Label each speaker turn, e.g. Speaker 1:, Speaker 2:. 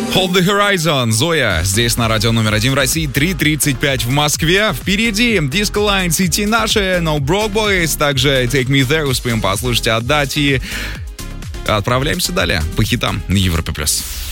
Speaker 1: Hold the Horizon, Зоя, здесь на радио номер 1 в России, 3:35 в Москве. Впереди Disco Line, Сети наши, No Broke Boys, также Take Me There, успеем послушать, отдать и отправляемся далее по хитам на Европе+.